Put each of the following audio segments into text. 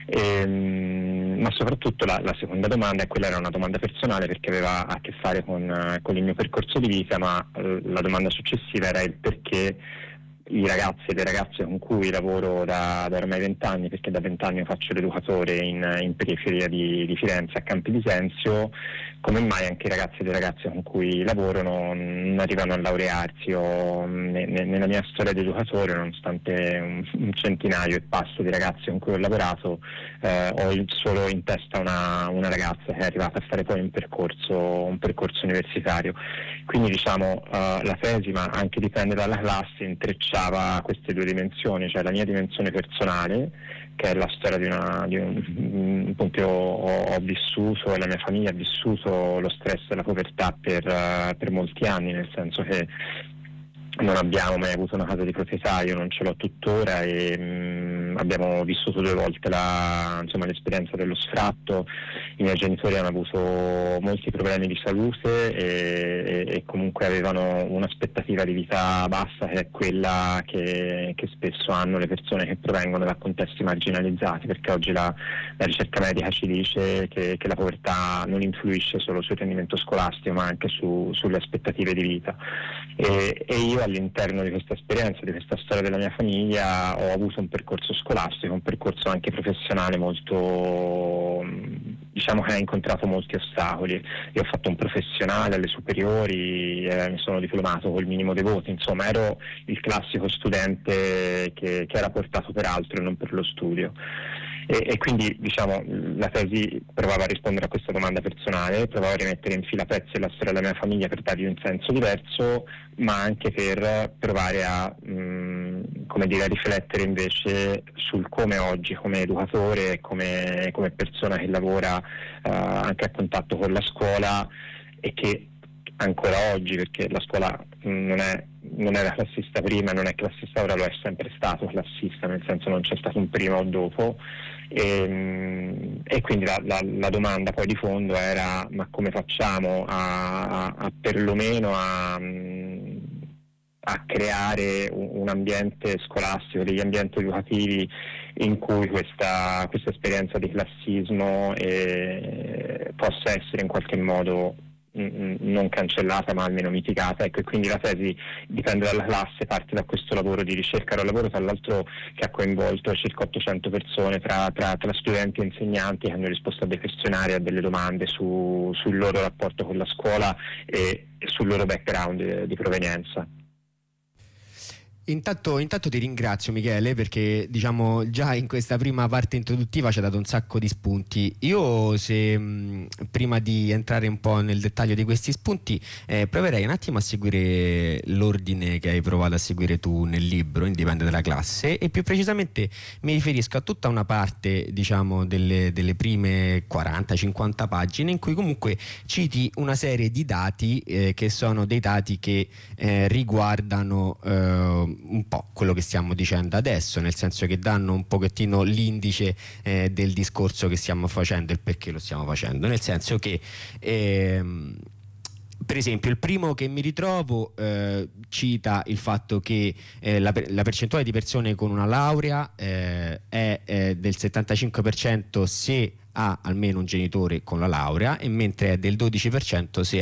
Ma soprattutto la seconda domanda, e quella era una domanda personale perché aveva a che fare con il mio percorso di vita, ma la domanda successiva era il perché i ragazzi e le ragazze con cui lavoro da ormai 20 anni, perché da 20 anni faccio l'educatore in periferia di Firenze, a Campi di Senzio, come mai anche i ragazzi e le ragazze con cui lavoro non arrivano a laurearsi. Nella mia storia di educatore, nonostante un centinaio e passo di ragazzi con cui ho lavorato, ho solo in testa una ragazza che è arrivata a fare poi un percorso universitario. Quindi diciamo la tesi, ma anche dipende dalla classe, intrecciava queste due dimensioni, cioè la mia dimensione personale, che è la storia appunto ho vissuto, e la mia famiglia ha vissuto lo stress e la povertà per molti anni, nel senso che non abbiamo mai avuto una casa di proprietà, io non ce l'ho tuttora, e abbiamo vissuto 2 volte l'esperienza dello sfratto. I miei genitori hanno avuto molti problemi di salute e comunque avevano un'aspettativa di vita bassa, che è quella che spesso hanno le persone che provengono da contesti marginalizzati, perché oggi la ricerca medica ci dice che la povertà non influisce solo sul rendimento scolastico, ma anche sulle aspettative di vita. E io all'interno di questa esperienza, di questa storia della mia famiglia, ho avuto un percorso scolastico, un percorso anche professionale molto, diciamo che ha incontrato molti ostacoli. Io ho fatto un professionale alle superiori, mi sono diplomato col minimo dei voti, insomma ero il classico studente che era portato per altro e non per lo studio. E quindi diciamo la tesi provava a rispondere a questa domanda personale, provava a rimettere in fila pezzi della storia della mia famiglia per dargli un senso diverso, ma anche per provare a riflettere invece sul come oggi, come educatore e come persona che lavora anche a contatto con la scuola, e che ancora oggi, perché la scuola non era classista prima, non è classista ora, lo è sempre stato classista, nel senso non c'è stato un prima o dopo, e quindi la domanda poi di fondo era: ma come facciamo a perlomeno a creare un ambiente scolastico, degli ambienti educativi in cui questa esperienza di classismo possa essere in qualche modo non cancellata, ma almeno mitigata. Ecco, e quindi la tesi dipende dalla classe, parte da questo lavoro di ricerca. Era un lavoro tra l'altro che ha coinvolto circa 800 persone tra studenti e insegnanti, che hanno risposto a dei questionari, a delle domande sul loro rapporto con la scuola e sul loro background di provenienza. Intanto ti ringrazio, Michele, perché diciamo già in questa prima parte introduttiva ci ha dato un sacco di spunti. Io, se prima di entrare un po' nel dettaglio di questi spunti, proverei un attimo a seguire l'ordine che hai provato a seguire tu nel libro Indipende dalla classe, e più precisamente mi riferisco a tutta una parte, diciamo, delle prime 40-50 pagine, in cui comunque citi una serie di dati che sono dei dati che riguardano un po' quello che stiamo dicendo adesso, nel senso che danno un pochettino l'indice del discorso che stiamo facendo e il perché lo stiamo facendo, nel senso che per esempio il primo che mi ritrovo cita il fatto che la percentuale di persone con una laurea è del 75% se ha almeno un genitore con la laurea, e mentre è del 12% se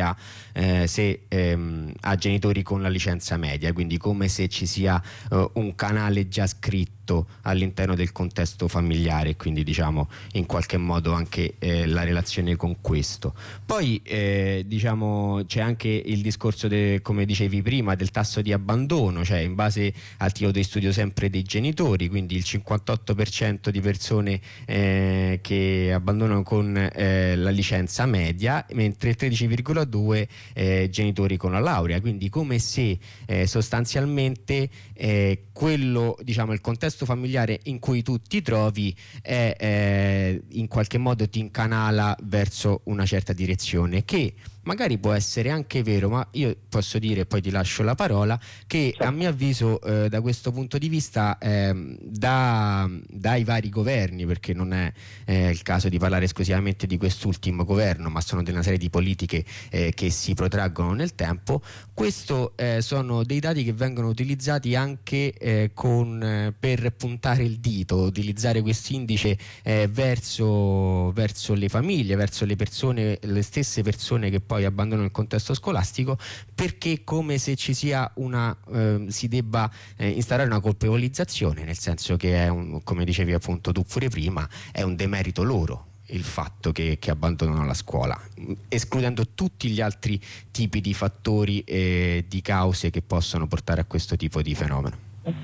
ha genitori con la licenza media, quindi come se ci sia un canale già scritto all'interno del contesto familiare, quindi diciamo in qualche modo anche la relazione con questo. Poi diciamo c'è anche il discorso come dicevi prima, del tasso di abbandono, cioè in base al titolo di studio sempre dei genitori, quindi il 58% di persone che abbandonano con la licenza media, mentre il 13,2% genitori con la laurea, quindi come se sostanzialmente quello, diciamo, il contesto familiare in cui tu ti trovi in qualche modo ti incanala verso una certa direzione, che magari può essere anche vero, ma io posso dire, poi ti lascio la parola, che a mio avviso da questo punto di vista dai vari governi, perché non è il caso di parlare esclusivamente di quest'ultimo governo, ma sono di una serie di politiche che si protraggono nel tempo, questo sono dei dati che vengono utilizzati anche per puntare il dito, utilizzare questo indice verso le famiglie, verso le persone, le stesse persone che poi abbandonano il contesto scolastico, perché come se ci sia si debba instaurare una colpevolizzazione, nel senso che è come dicevi appunto tu pure prima, è un demerito loro il fatto che abbandonano la scuola, escludendo tutti gli altri tipi di fattori e di cause che possono portare a questo tipo di fenomeno.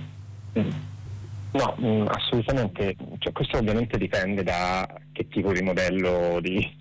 No, assolutamente, cioè, questo ovviamente dipende da che tipo di modello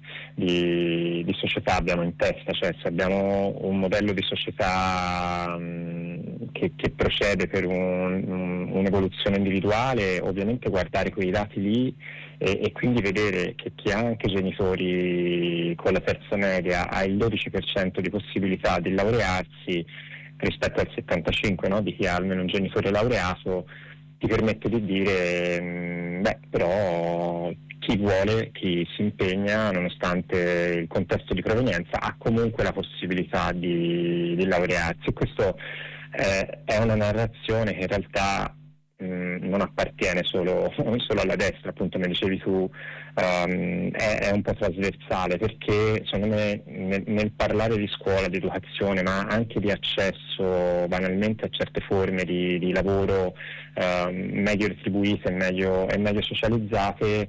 di società abbiamo in testa, cioè se abbiamo un modello di società che procede per un'evoluzione individuale, ovviamente guardare quei dati lì e quindi vedere che chi ha anche genitori con la terza media ha il 12% di possibilità di laurearsi rispetto al 75%, no, di chi ha almeno un genitore laureato, ti permette di dire però chi vuole, chi si impegna nonostante il contesto di provenienza ha comunque la possibilità di laurearsi, e questo è una narrazione che in realtà non appartiene solo alla destra, appunto come dicevi tu, è un po' trasversale, perché secondo me nel parlare di scuola, di educazione, ma anche di accesso banalmente a certe forme di lavoro meglio retribuite e meglio socializzate,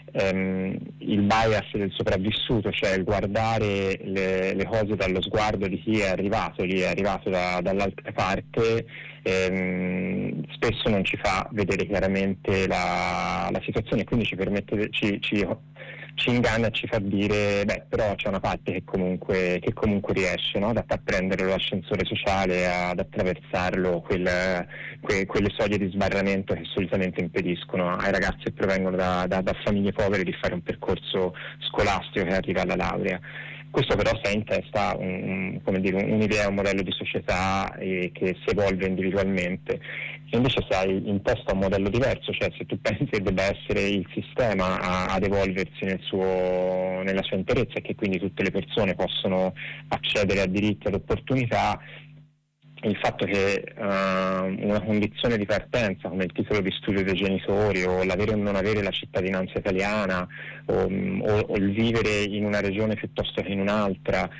il bias del sopravvissuto, cioè il guardare le cose dallo sguardo di chi è arrivato dall'altra parte, spesso non ci fa vedere chiaramente la situazione, quindi ci permette, ci inganna e ci fa dire però c'è una parte che comunque riesce, no? A prendere l'ascensore sociale, ad attraversarlo, quelle soglie di sbarramento che solitamente impediscono ai ragazzi che provengono da famiglie povere di fare un percorso scolastico che arriva alla laurea. Questo però se ha in testa un'idea, un modello di società che si evolve individualmente. E invece se hai in testa un modello diverso, cioè se tu pensi che debba essere il sistema ad evolversi nella sua interezza e che quindi tutte le persone possono accedere a diritti ed opportunità, il fatto che una condizione di partenza come il titolo di studio dei genitori o l'avere o non avere la cittadinanza italiana o il vivere in una regione piuttosto che in un'altra,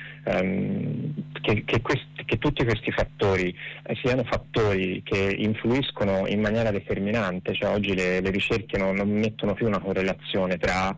che tutti questi fattori siano fattori che influiscono in maniera determinante, cioè oggi le ricerche non mettono più una correlazione tra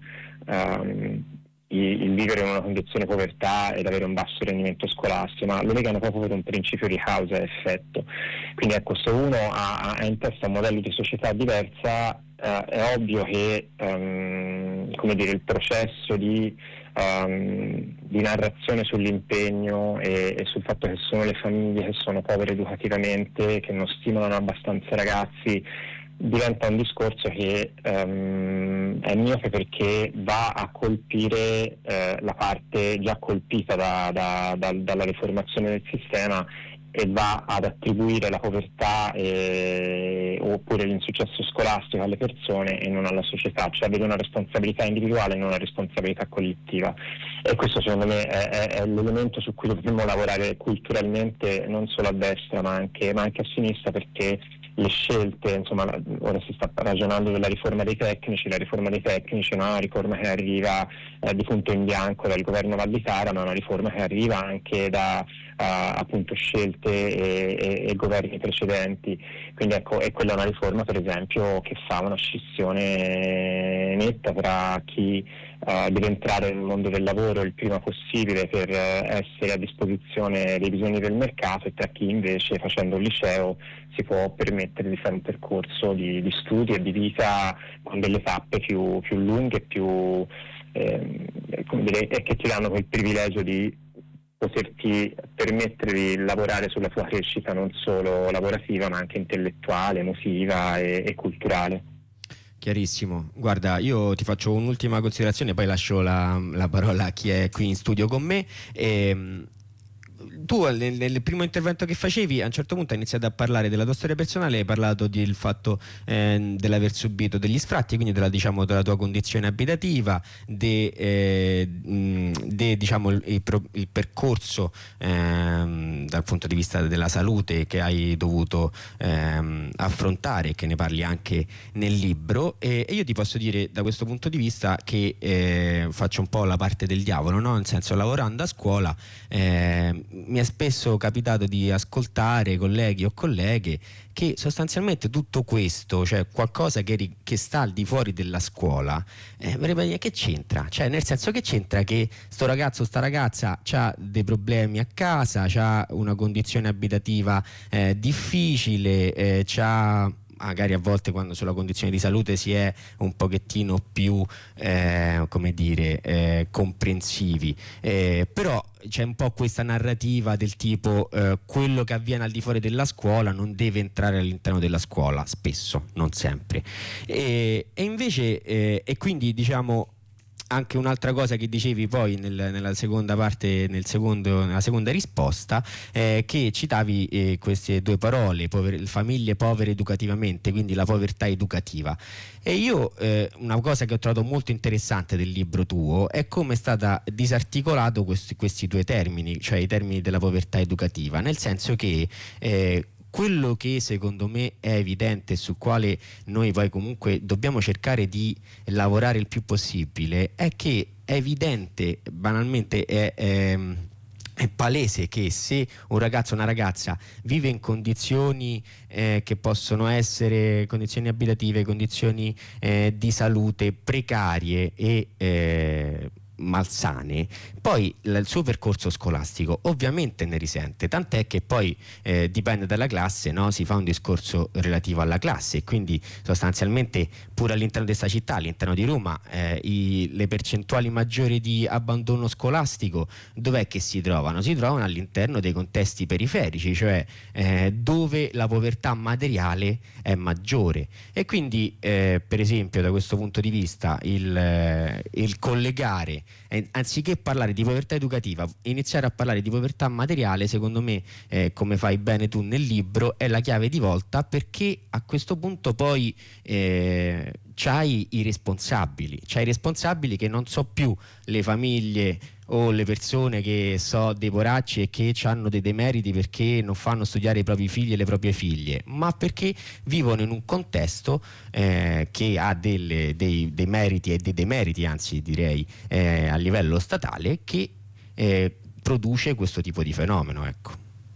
il vivere in una condizione di povertà ed avere un basso rendimento scolastico, ma lo legano proprio per un principio di causa e effetto. Quindi ecco, se uno ha in testa un modello di società diversa, è ovvio che il processo di narrazione sull'impegno e sul fatto che sono le famiglie che sono povere educativamente, che non stimolano abbastanza i ragazzi, diventa un discorso che è miope, perché va a colpire la parte già colpita dalla riformazione del sistema e va ad attribuire la povertà oppure l'insuccesso scolastico alle persone e non alla società, cioè avere una responsabilità individuale e non una responsabilità collettiva. E questo secondo me è l'elemento su cui dovremmo lavorare culturalmente, non solo a destra ma anche a sinistra, perché le scelte, ora si sta ragionando della riforma dei tecnici, la riforma dei tecnici è una riforma che arriva di punto in bianco dal governo Valditara, ma è una riforma che arriva anche da appunto scelte e governi precedenti. Quindi ecco, e quella è una riforma per esempio che fa una scissione netta tra chi deve entrare nel mondo del lavoro il prima possibile per essere a disposizione dei bisogni del mercato, e tra chi invece, facendo un liceo, si può permettere di fare un percorso di studi e di vita con delle tappe più lunghe e che ti danno quel privilegio di poterti permettere di lavorare sulla tua crescita non solo lavorativa ma anche intellettuale, emotiva e culturale. Chiarissimo. Guarda, io ti faccio un'ultima considerazione, poi lascio la parola a chi è qui in studio con me. Tu nel primo intervento che facevi a un certo punto hai iniziato a parlare della tua storia personale, hai parlato del fatto dell'aver subito degli sfratti, quindi della tua condizione abitativa, diciamo, il percorso dal punto di vista della salute che hai dovuto affrontare, che ne parli anche nel libro, e io ti posso dire da questo punto di vista che faccio un po' la parte del diavolo, no? Nel senso, lavorando a scuola mi è spesso capitato di ascoltare colleghi o colleghe che sostanzialmente tutto questo, cioè qualcosa che sta al di fuori della scuola, vorrebbe dire, che c'entra? Cioè, nel senso, che c'entra che sto ragazzo, sta ragazza ha dei problemi a casa, ha una condizione abitativa difficile, magari a volte, quando sulla condizione di salute si è un pochettino più come dire, comprensivi, però c'è un po' questa narrativa del tipo quello che avviene al di fuori della scuola non deve entrare all'interno della scuola, spesso, non sempre, e invece e quindi, diciamo, anche un'altra cosa che dicevi poi nella seconda parte, nella seconda risposta, che citavi queste due parole, famiglie povere educativamente, quindi la povertà educativa. E io una cosa che ho trovato molto interessante del libro tuo è come è stata disarticolato questi due termini, cioè i termini della povertà educativa, nel senso che quello che secondo me è evidente, sul quale noi poi comunque dobbiamo cercare di lavorare il più possibile, è che è evidente, banalmente è palese, che se un ragazzo o una ragazza vive in condizioni che possono essere condizioni abitative, condizioni di salute precarie e malsane, poi il suo percorso scolastico ovviamente ne risente, tant'è che poi dipende dalla classe, no? Si fa un discorso relativo alla classe, e quindi sostanzialmente pure all'interno di questa città, all'interno di Roma, le percentuali maggiori di abbandono scolastico dov'è che si trovano? Si trovano all'interno dei contesti periferici, cioè dove la povertà materiale è maggiore, e quindi per esempio da questo punto di vista il collegare, anziché parlare di povertà educativa, iniziare a parlare di povertà materiale, secondo me, come fai bene tu nel libro, è la chiave di volta, perché a questo punto poi c'hai i responsabili che non so più le famiglie o le persone che so dei poracci e che hanno dei demeriti perché non fanno studiare i propri figli e le proprie figlie, ma perché vivono in un contesto che ha dei meriti e dei demeriti, anzi direi a livello statale, che produce questo tipo di fenomeno, ecco.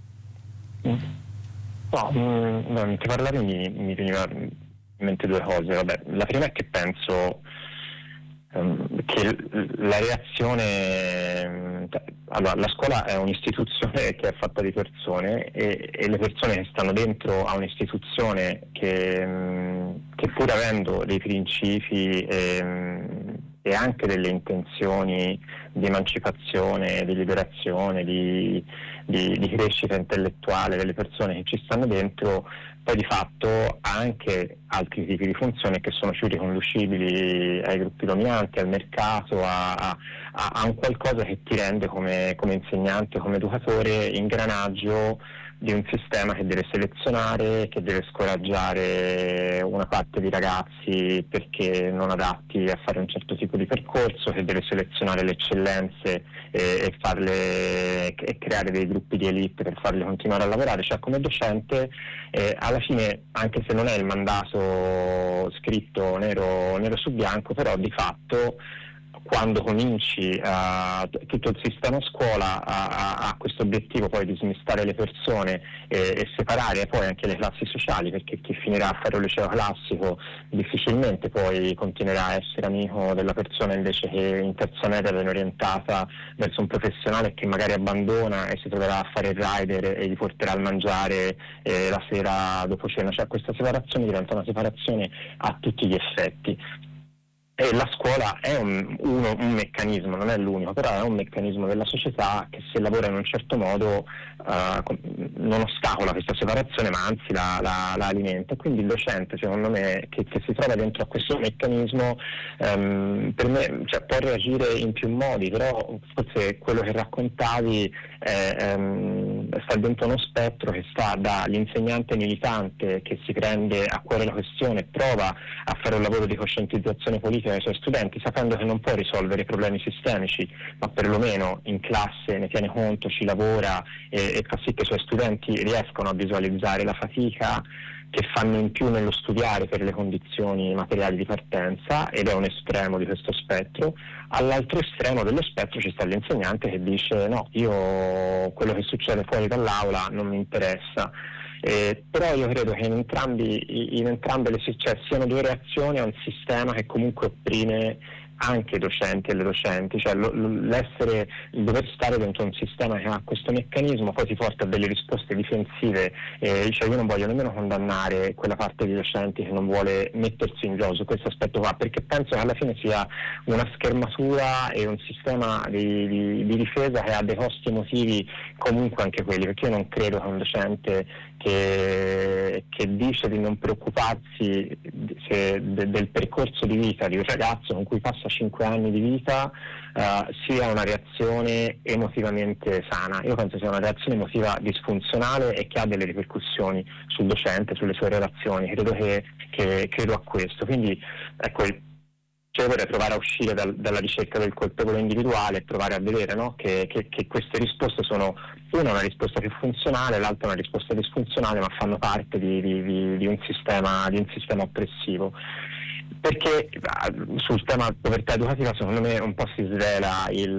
Mentre parlavi mi veniva in mente due cose. Vabbè, la prima è che penso che la reazione, allora, la scuola è un'istituzione che è fatta di persone, e le persone che stanno dentro a un'istituzione che pur avendo dei principi e anche delle intenzioni di emancipazione, di liberazione, di crescita intellettuale delle persone che ci stanno dentro, poi di fatto ha anche altri tipi di funzioni che sono più riconducibili ai gruppi dominanti, al mercato, a un qualcosa che ti rende come insegnante, come educatore, ingranaggio di un sistema che deve selezionare, che deve scoraggiare una parte di ragazzi perché non adatti a fare un certo tipo di percorso, che deve selezionare le eccellenze e creare dei gruppi di elite per farli continuare a lavorare. Cioè, come docente, alla fine, anche se non è il mandato scritto nero su bianco, però di fatto quando cominci tutto il sistema scuola ha questo obiettivo poi di smistare le persone e separare poi anche le classi sociali, perché chi finirà a fare un liceo classico difficilmente poi continuerà a essere amico della persona invece che in terza media viene orientata verso un professionale che magari abbandona e si troverà a fare il rider e gli porterà al mangiare la sera dopo cena. Cioè, questa separazione diventa una separazione a tutti gli effetti. E la scuola è un meccanismo, non è l'unico, però è un meccanismo della società che, se lavora in un certo modo, non ostacola questa separazione, ma anzi la alimenta. Quindi il docente, secondo me, che si trova dentro a questo meccanismo, per me, cioè, può reagire in più modi, però forse quello che raccontavi sta dentro uno spettro che sta dall'insegnante militante che si prende a cuore la questione e prova a fare un lavoro di coscientizzazione politica ai suoi studenti, sapendo che non può risolvere i problemi sistemici, ma perlomeno in classe ne tiene conto, ci lavora e fa sì che i suoi studenti riescano a visualizzare la fatica che fanno in più nello studiare per le condizioni materiali di partenza, ed è un estremo di questo spettro. All'altro estremo dello spettro ci sta l'insegnante che dice: no, io quello che succede fuori dall'aula non mi interessa. Però io credo che in entrambe cioè, siano due reazioni a un sistema che comunque opprime anche i docenti e le docenti, cioè il dover stare dentro un sistema che ha questo meccanismo poi ti porta a delle risposte difensive, cioè io non voglio nemmeno condannare quella parte di docenti che non vuole mettersi in gioco su questo aspetto qua, perché penso che alla fine sia una schermatura e un sistema di difesa che ha dei costi emotivi comunque anche quelli, perché io non credo che un docente che dice di non preoccuparsi del percorso di vita di un ragazzo con cui passa 5 anni di vita sia una reazione emotivamente sana. Io penso sia una reazione emotiva disfunzionale e che ha delle ripercussioni sul docente, sulle sue relazioni. Credo a questo. Quindi ecco, cioè vorrei provare a uscire dalla ricerca del colpevole individuale e provare a vedere, no, che queste risposte sono una risposta più funzionale, l'altra una risposta disfunzionale, ma fanno parte di un sistema oppressivo. Perché sul tema povertà educativa secondo me un po' si svela il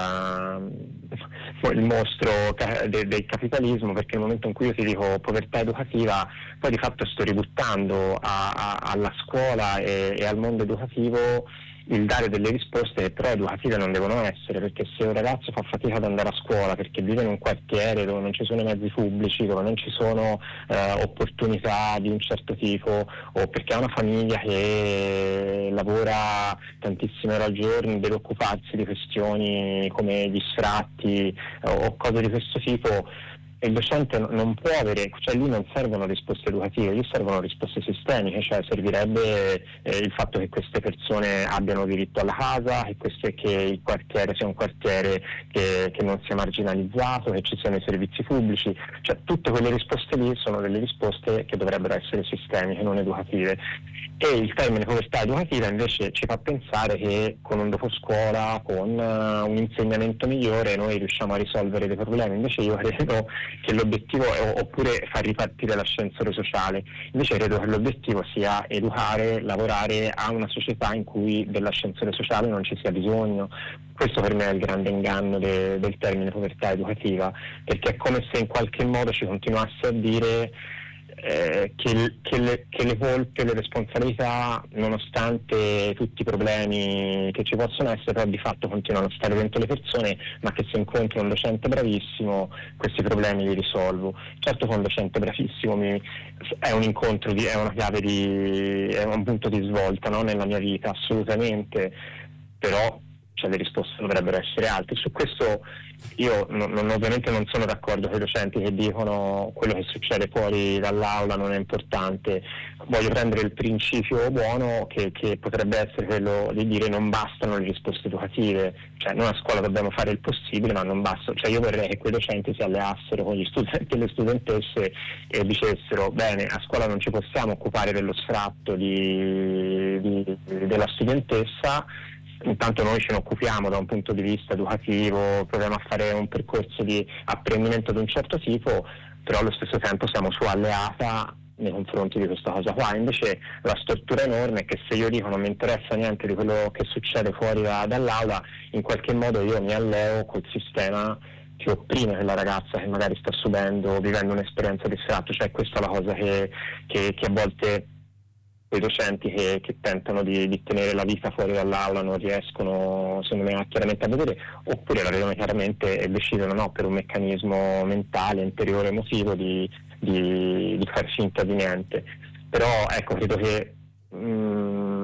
mostro del capitalismo, perché nel momento in cui io ti dico povertà educativa, poi di fatto sto ributtando alla scuola e al mondo educativo il dare delle risposte che però educative non devono essere, perché se un ragazzo fa fatica ad andare a scuola perché vive in un quartiere dove non ci sono mezzi pubblici, dove non ci sono opportunità di un certo tipo, o perché ha una famiglia che lavora tantissime ore al giorno, deve occuparsi di questioni come gli sfratti o cose di questo tipo, il docente non può avere, cioè lì non servono risposte educative, lì servono risposte sistemiche, cioè servirebbe il fatto che queste persone abbiano diritto alla casa, che il quartiere sia un quartiere che non sia marginalizzato, che ci siano i servizi pubblici, cioè tutte quelle risposte lì sono delle risposte che dovrebbero essere sistemiche, non educative. E il termine povertà educativa invece ci fa pensare che con un doposcuola, con un insegnamento migliore, noi riusciamo a risolvere dei problemi. Invece io credo che l'obiettivo oppure far ripartire l'ascensore sociale, invece credo che l'obiettivo sia educare, lavorare a una società in cui dell'ascensore sociale non ci sia bisogno. Questo per me è il grande inganno del termine povertà educativa, perché è come se in qualche modo ci continuasse a dire che le colpe, le responsabilità, nonostante tutti i problemi che ci possono essere, però di fatto continuano a stare dentro le persone, ma che se incontro un docente bravissimo questi problemi li risolvo. Certo che un docente bravissimo è un incontro, è una chiave è un punto di svolta, no, nella mia vita, assolutamente, però le risposte dovrebbero essere altre. Su questo io ovviamente non sono d'accordo con i docenti che dicono quello che succede fuori dall'aula non è importante. Voglio prendere il principio buono che potrebbe essere quello di dire non bastano le risposte educative, cioè noi a scuola dobbiamo fare il possibile ma non basta, cioè io vorrei che quei docenti si alleassero con gli studenti e le studentesse e dicessero: bene, a scuola non ci possiamo occupare dello sfratto della studentessa, intanto noi ce ne occupiamo da un punto di vista educativo, proviamo a fare un percorso di apprendimento di un certo tipo, però allo stesso tempo siamo sua alleata nei confronti di questa cosa qua. Invece la stortura enorme è che se io dico non mi interessa niente di quello che succede fuori dall'aula, in qualche modo io mi alleo col sistema che opprime quella ragazza che magari sta vivendo un'esperienza di sfratto. Cioè questa è la cosa che a volte quei docenti che tentano di tenere la vita fuori dall'aula non riescono, secondo me, chiaramente a vedere, oppure la vedono chiaramente e decidono, no, per un meccanismo mentale, interiore, emotivo, di far finta di niente. Però ecco, credo che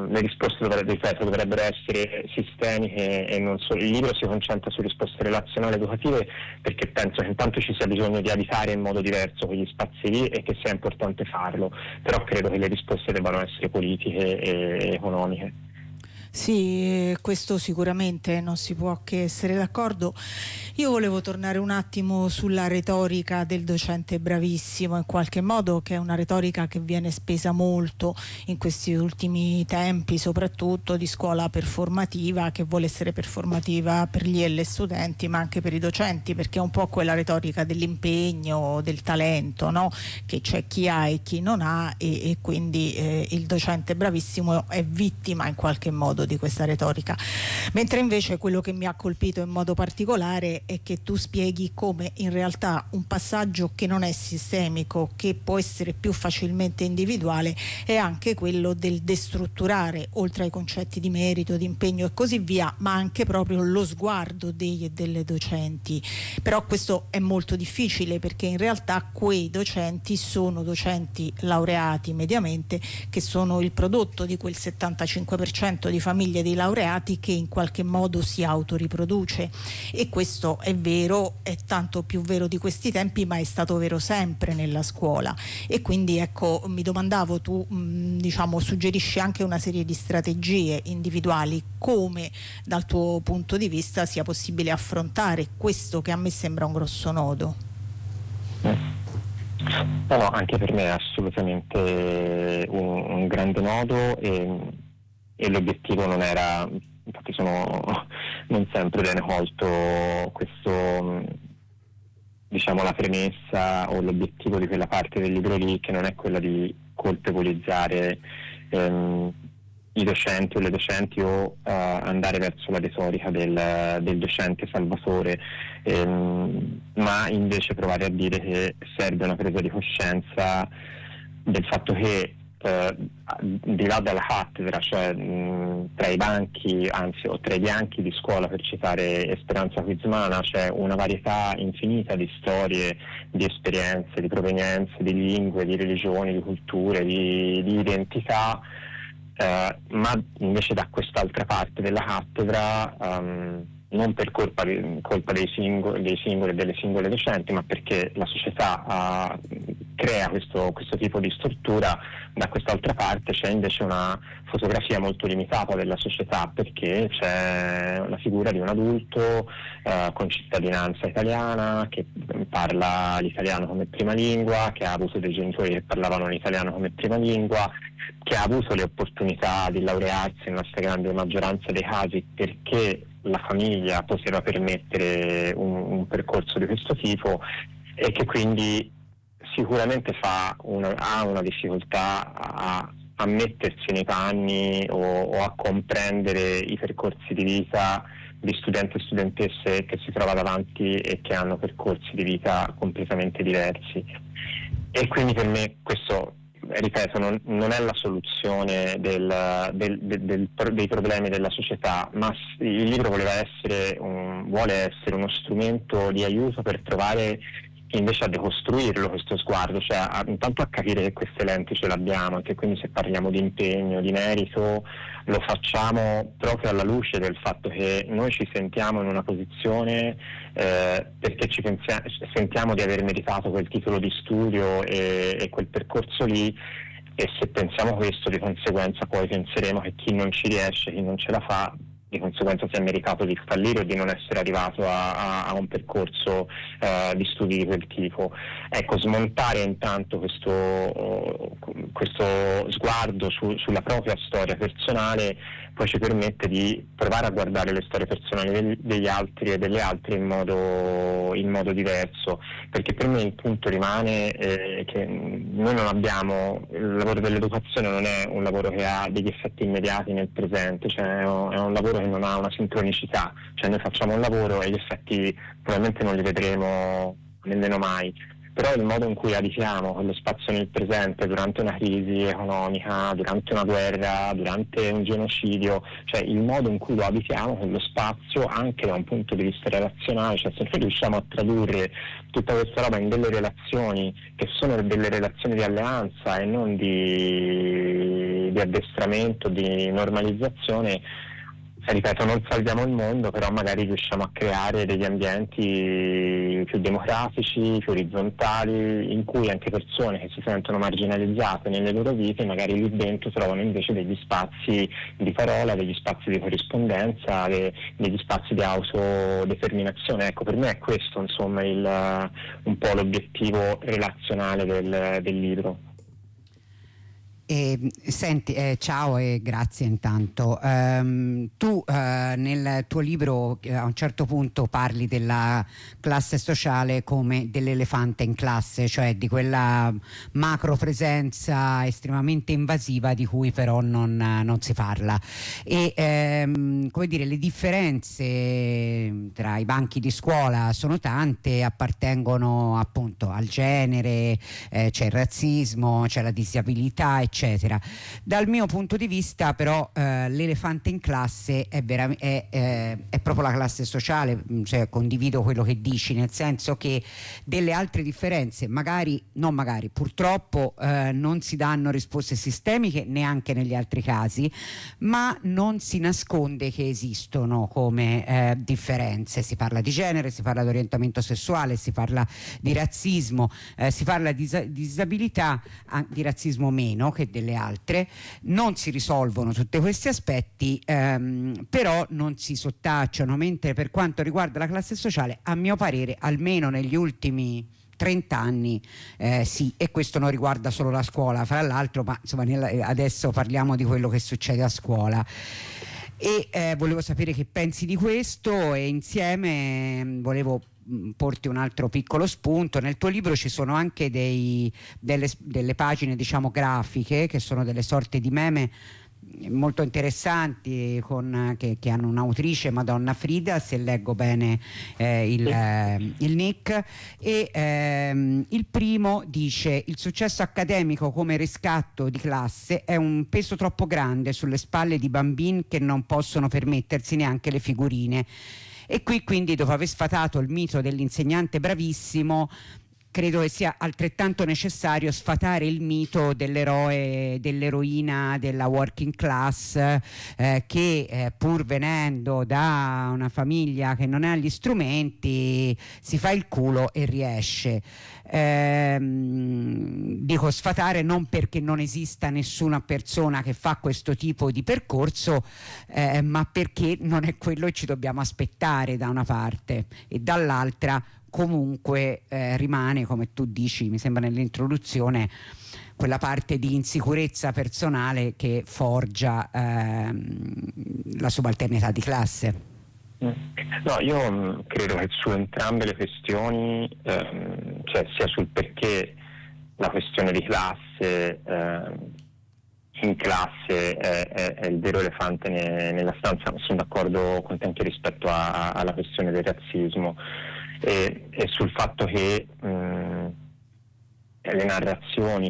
le risposte dovrebbero essere sistemiche e non solo. Il libro si concentra su risposte relazionali educative perché penso che intanto ci sia bisogno di abitare in modo diverso quegli spazi lì e che sia importante farlo, però credo che le risposte debbano essere politiche e economiche. Sì, questo sicuramente non si può che essere d'accordo. Io volevo tornare un attimo sulla retorica del docente bravissimo, in qualche modo, che è una retorica che viene spesa molto in questi ultimi tempi, soprattutto di scuola performativa, che vuole essere performativa per gli e le studenti, ma anche per i docenti, perché è un po' quella retorica dell'impegno, del talento, no? Che c'è chi ha e chi non ha, e quindi il docente bravissimo è vittima in qualche modo di questa retorica, mentre invece quello che mi ha colpito in modo particolare è che tu spieghi come in realtà un passaggio che non è sistemico, che può essere più facilmente individuale, è anche quello del destrutturare, oltre ai concetti di merito, di impegno e così via, ma anche proprio lo sguardo dei e delle docenti. Però questo è molto difficile, perché in realtà quei docenti sono docenti laureati mediamente, che sono il prodotto di quel 75% di famiglie di laureati che in qualche modo si autoriproduce, e questo è vero, è tanto più vero di questi tempi, ma è stato vero sempre nella scuola. E quindi ecco, mi domandavo, tu diciamo suggerisci anche una serie di strategie individuali, come dal tuo punto di vista sia possibile affrontare questo che a me sembra un grosso nodo. No, anche per me è assolutamente un grande nodo, e l'obiettivo non era, infatti non sempre viene colto questo, diciamo, la premessa o l'obiettivo di quella parte del libro lì, che non è quella di colpevolizzare i docenti o le docenti o andare verso la retorica del docente salvatore, ma invece provare a dire che serve una presa di coscienza del fatto che di là dalla cattedra, cioè tra i banchi, anzi, o tra i bianchi di scuola, per citare Esperanza Quizmana, c'è una varietà infinita di storie, di esperienze, di provenienze, di lingue, di religioni, di culture, di identità, ma invece da quest'altra parte della cattedra, non per colpa dei singoli e delle singole docenti, ma perché la società crea questo tipo di struttura, da quest'altra parte c'è invece una fotografia molto limitata della società, perché c'è la figura di un adulto con cittadinanza italiana, che parla l'italiano come prima lingua, che ha avuto dei genitori che parlavano l'italiano come prima lingua, che ha avuto le opportunità di laurearsi nella stragrande maggioranza dei casi perché la famiglia poteva permettere un percorso di questo tipo, e che quindi sicuramente ha una difficoltà a mettersi nei panni o a comprendere i percorsi di vita di studenti e studentesse che si trova davanti e che hanno percorsi di vita completamente diversi. E quindi per me questo, ripeto, non è la soluzione dei problemi della società, ma il libro vuole essere uno strumento di aiuto per provare invece a decostruirlo questo sguardo, cioè intanto a capire che queste lenti ce l'abbiamo, e che quindi se parliamo di impegno, di merito, lo facciamo proprio alla luce del fatto che noi ci sentiamo in una posizione perché sentiamo di aver meritato quel titolo di studio e quel percorso lì, e se pensiamo questo, di conseguenza poi penseremo che chi non ci riesce, chi non ce la fa, di conseguenza si è meritato di fallire o di non essere arrivato a un percorso di studi di quel tipo. Ecco, smontare intanto questo sguardo sulla propria storia personale poi ci permette di provare a guardare le storie personali degli altri e delle altre in modo diverso, perché per me il punto rimane che noi non abbiamo, il lavoro dell'educazione non è un lavoro che ha degli effetti immediati nel presente, cioè è un lavoro che non ha una sincronicità, cioè noi facciamo un lavoro e gli effetti probabilmente non li vedremo nemmeno mai. Però il modo in cui abitiamo quello spazio nel presente durante una crisi economica, durante una guerra, durante un genocidio, cioè il modo in cui lo abitiamo quello spazio anche da un punto di vista relazionale, cioè se noi riusciamo a tradurre tutta questa roba in delle relazioni che sono delle relazioni di alleanza e non di di addestramento, di normalizzazione. Ripeto, non salviamo il mondo, però magari riusciamo a creare degli ambienti più demografici, più orizzontali, in cui anche persone che si sentono marginalizzate nelle loro vite, magari lì dentro trovano invece degli spazi di parola, degli spazi di corrispondenza, degli spazi di autodeterminazione. Ecco, per me è questo, insomma, un po' l'obiettivo relazionale del libro. Senti, ciao e grazie intanto. Tu nel tuo libro a un certo punto parli della classe sociale come dell'elefante in classe, cioè di quella macro presenza estremamente invasiva di cui però non si parla. E come dire, le differenze tra i banchi di scuola sono tante, appartengono appunto al genere, c'è il razzismo, c'è la disabilità, eccetera. Dal mio punto di vista però l'elefante in classe è proprio la classe sociale, cioè condivido quello che dici, nel senso che delle altre differenze purtroppo non si danno risposte sistemiche neanche negli altri casi, ma non si nasconde che esistono come differenze. Si parla di genere, si parla di orientamento sessuale, si parla di razzismo, si parla di disabilità, di razzismo meno che delle altre. Non si risolvono tutti questi aspetti, però non si sottacciano, mentre per quanto riguarda la classe sociale, a mio parere, almeno negli ultimi 30 anni sì, e questo non riguarda solo la scuola, fra l'altro, ma insomma adesso parliamo di quello che succede a scuola. E volevo sapere che pensi di questo, e insieme volevo porti un altro piccolo spunto. Nel tuo libro ci sono anche delle pagine, diciamo, grafiche, che sono delle sorte di meme molto interessanti, che hanno un'autrice, Madonna Frida, se leggo bene il nick, e il primo dice: il successo accademico come riscatto di classe è un peso troppo grande sulle spalle di bambini che non possono permettersi neanche le figurine. E qui quindi, dopo aver sfatato il mito dell'insegnante bravissimo, credo che sia altrettanto necessario sfatare il mito dell'eroe, dell'eroina della working class, che pur venendo da una famiglia che non ha gli strumenti si fa il culo e riesce. Dico sfatare non perché non esista nessuna persona che fa questo tipo di percorso, ma perché non è quello che ci dobbiamo aspettare da una parte, e dall'altra comunque rimane, come tu dici, mi sembra nell'introduzione, quella parte di insicurezza personale che forgia la subalternità di classe. No, io credo che su entrambe le questioni, cioè sia sul perché la questione di classe in classe è il vero elefante nella stanza, sono d'accordo con te anche rispetto alla questione del razzismo, e sul fatto che le narrazioni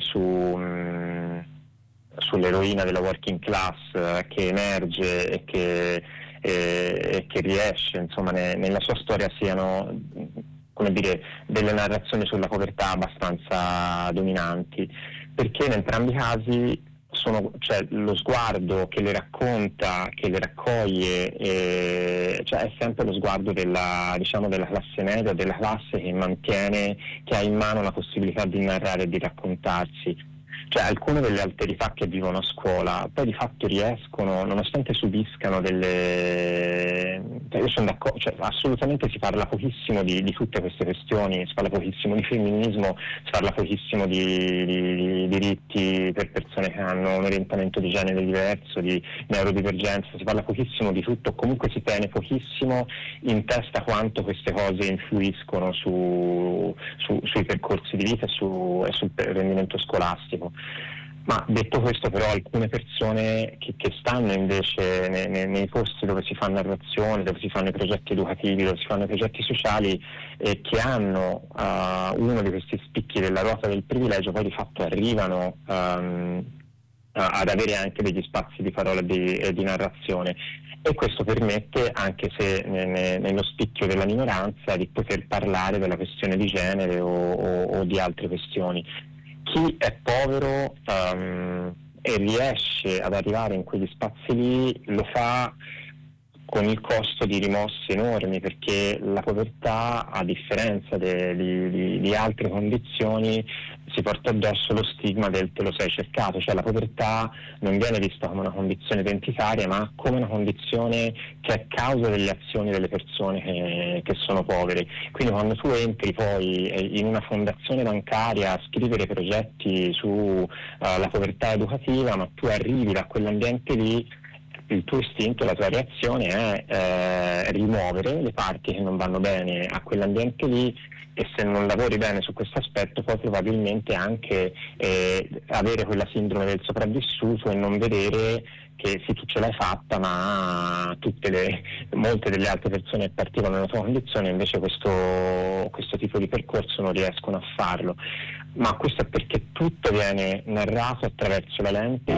sull'eroina della working class che emerge e che riesce, insomma, nella sua storia siano, come dire, delle narrazioni sulla povertà abbastanza dominanti, perché in entrambi i casi cioè, lo sguardo che le racconta, che le raccoglie, cioè è sempre lo sguardo della classe media, della classe che ha in mano la possibilità di narrare e di raccontarsi. Cioè, alcune delle alterità che vivono a scuola poi di fatto riescono, nonostante subiscano io sono d'accordo, cioè, assolutamente si parla pochissimo di tutte queste questioni, si parla pochissimo di femminismo, si parla pochissimo di diritti per persone che hanno un orientamento di genere diverso, di neurodivergenza, si parla pochissimo di tutto, comunque si tiene pochissimo in testa quanto queste cose influiscono sui percorsi di vita e sul rendimento scolastico. Ma detto questo, però, alcune persone che stanno invece nei posti dove si fa narrazione, dove si fanno i progetti educativi, dove si fanno i progetti sociali, che hanno uno di questi spicchi della ruota del privilegio, poi di fatto arrivano ad avere anche degli spazi di parola e di narrazione. E questo permette, anche se nello spicchio della minoranza, di poter parlare della questione di genere o di altre questioni. Chi è povero e riesce ad arrivare in quegli spazi lì, lo fa con il costo di rimossi enormi, perché la povertà, a differenza di altre condizioni, si porta addosso lo stigma del te lo sei cercato, cioè la povertà non viene vista come una condizione identitaria, ma come una condizione che è causa delle azioni delle persone che sono povere. Quindi quando tu entri poi in una fondazione bancaria a scrivere progetti su la povertà educativa, ma tu arrivi da quell'ambiente lì, il tuo istinto, la tua reazione è rimuovere le parti che non vanno bene a quell'ambiente lì, e se non lavori bene su questo aspetto puoi probabilmente anche avere quella sindrome del sopravvissuto e non vedere che sì, tu ce l'hai fatta, ma molte delle altre persone che partivano nella tua condizione invece questo tipo di percorso non riescono a farlo. Ma questo è perché tutto viene narrato attraverso la lente